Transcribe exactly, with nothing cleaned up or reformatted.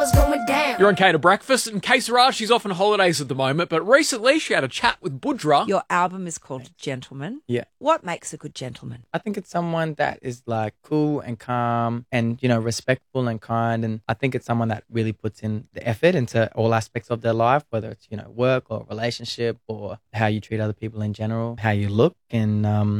You're on Kate to Breakfast, and Kay Saraj, she's off on holidays at the moment, but recently she had a chat with Budra. Your album is called Gentleman. Yeah. What makes a good gentleman? I think it's someone that is like cool and calm and, you know, respectful and kind. And I think it's someone that really puts in the effort into all aspects of their life, whether it's, you know, work or relationship or how you treat other people in general, how you look. And, um,